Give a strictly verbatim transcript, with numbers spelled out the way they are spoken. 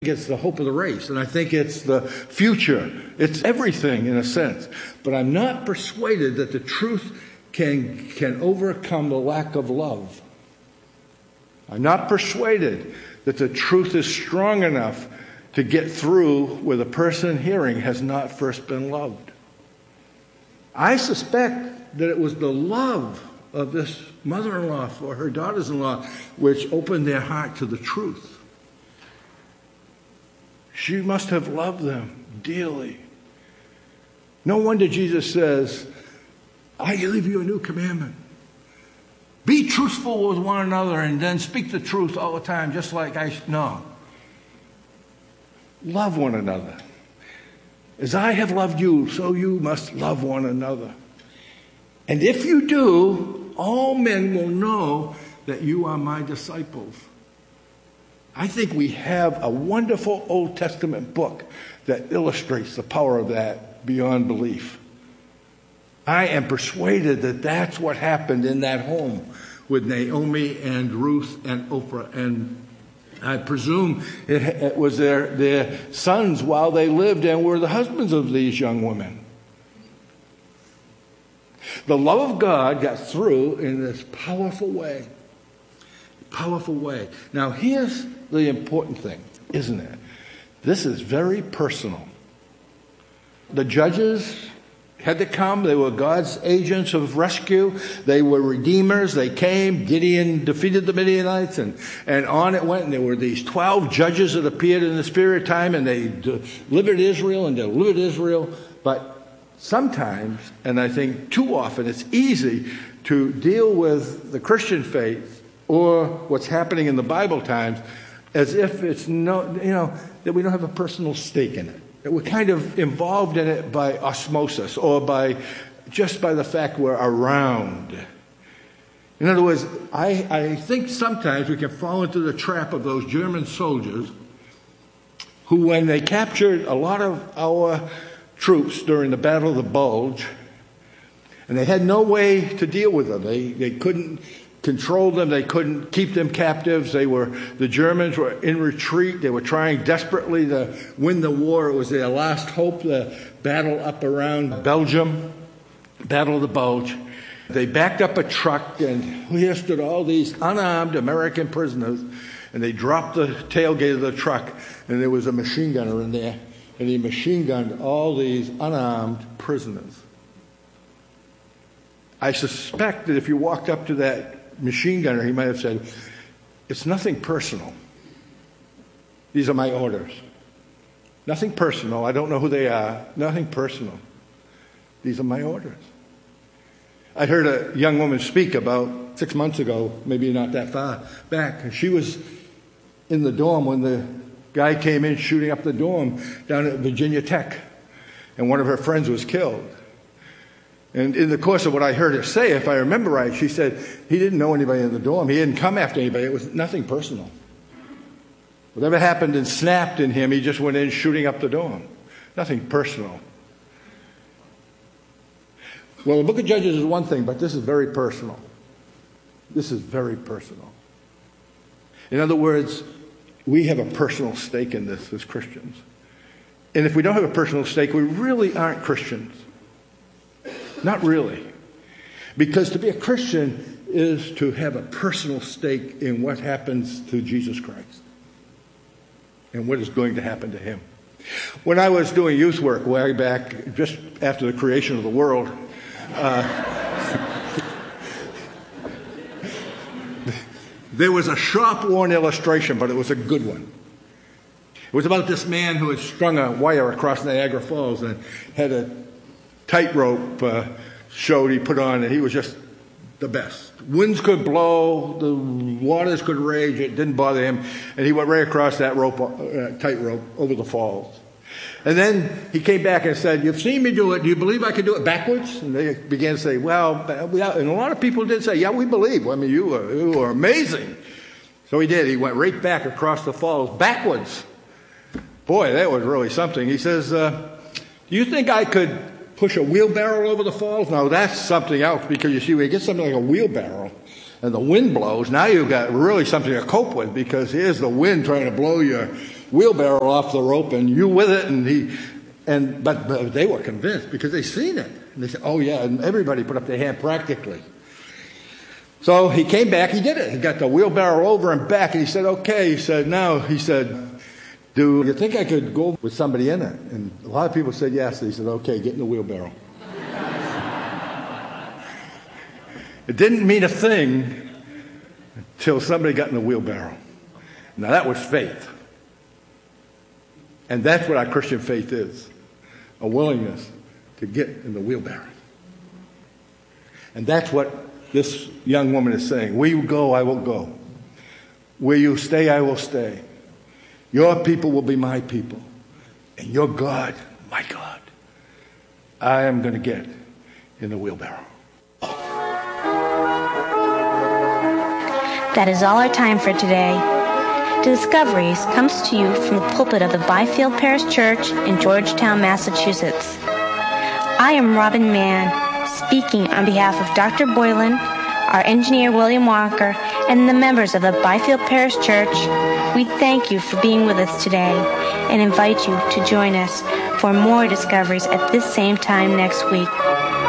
It's the hope of the race, and I think it's the future. It's everything in a sense. But I'm not persuaded that the truth can, can overcome the lack of love. I'm not persuaded that the truth is strong enough to get through where the person hearing has not first been loved. I suspect that it was the love of this mother-in-law for her daughters-in-law which opened their heart to the truth. She must have loved them dearly. No wonder Jesus says, I give you a new commandment. Be truthful with one another and then speak the truth all the time, just like I know. Love one another. As I have loved you, so you must love one another. And if you do, all men will know that you are my disciples. I think we have a wonderful Old Testament book that illustrates the power of that beyond belief. I am persuaded that that's what happened in that home with Naomi and Ruth and Oprah. And I presume it, it was their, their sons while they lived and were the husbands of these young women. The love of God got through in this powerful way. Powerful way. Now, here's the important thing, isn't it? This is very personal. The judges had to come. They were God's agents of rescue. They were redeemers. They came. Gideon defeated the Midianites, and, and on it went. And there were these twelve judges that appeared in the spirit of time, and they delivered Israel and delivered Israel. But sometimes, and I think too often, it's easy to deal with the Christian faith or what's happening in the Bible times as if it's no, you know, that we don't have a personal stake in it. That we're kind of involved in it by osmosis or by just by the fact we're around. In other words, I, I think sometimes we can fall into the trap of those German soldiers who, when they captured a lot of our troops during the Battle of the Bulge, and they had no way to deal with them. They, they couldn't control them. They couldn't keep them captives. They were, the Germans were in retreat. They were trying desperately to win the war. It was their last hope, the battle up around Belgium, Battle of the Bulge. They backed up a truck, and here stood all these unarmed American prisoners, and they dropped the tailgate of the truck, and there was a machine gunner in there, and he machine gunned all these unarmed prisoners. I suspect that if you walked up to that machine gunner, he might have said, it's nothing personal. These are my orders. Nothing personal. I don't know who they are. Nothing personal. These are my orders. I heard a young woman speak about six months ago, maybe not that far back, and she was in the dorm when the guy came in shooting up the dorm down at Virginia Tech, and one of her friends was killed. And in the course of what I heard her say, if I remember right, she said he didn't know anybody in the dorm. He didn't come after anybody. It was nothing personal. Whatever happened and snapped in him, he just went in shooting up the dorm. Nothing personal. Well, the book of Judges is one thing, but this is very personal. This is very personal. In other words, we have a personal stake in this as Christians. And if we don't have a personal stake, we really aren't Christians. Not really. Because to be a Christian is to have a personal stake in what happens to Jesus Christ and what is going to happen to him. When I was doing youth work way back, just after the creation of the world, uh, there was a sharp-worn illustration, but it was a good one. It was about this man who had strung a wire across Niagara Falls and had a tightrope uh, showed he put on, and he was just the best. Winds could blow, the waters could rage, it didn't bother him, and he went right across that rope, uh, tightrope over the falls. And then he came back and said, you've seen me do it, do you believe I could do it backwards? And they began to say, well, and a lot of people did say, yeah, we believe. I mean, you were, you were amazing. So he did. He went right back across the falls, backwards. Boy, that was really something. He says, uh, do you think I could push a wheelbarrow over the falls? No, that's something else, because you see, when you get something like a wheelbarrow and the wind blows, now you've got really something to cope with, because here's the wind trying to blow your wheelbarrow off the rope, and you with it, and he, and but, but they were convinced because they seen it, and they said, "Oh yeah," and everybody put up their hand practically. So he came back, he did it. He got the wheelbarrow over and back, and he said, "Okay," he said, "Now," he said, "do you think I could go with somebody in it?" And a lot of people said yes. So he said, "Okay, get in the wheelbarrow." It didn't mean a thing until somebody got in the wheelbarrow. Now that was faith. And that's what our Christian faith is. A willingness to get in the wheelbarrow. And that's what this young woman is saying. Where you go, I will go. Where you stay, I will stay. Your people will be my people. And your God, my God. I am going to get in the wheelbarrow. That is all our time for today. Discoveries comes to you from the pulpit of the Byfield Parish Church in Georgetown, Massachusetts. I am Robin Mann, speaking on behalf of Doctor Boylan, our engineer William Walker, and the members of the Byfield Parish Church. We thank you for being with us today and invite you to join us for more discoveries at this same time next week.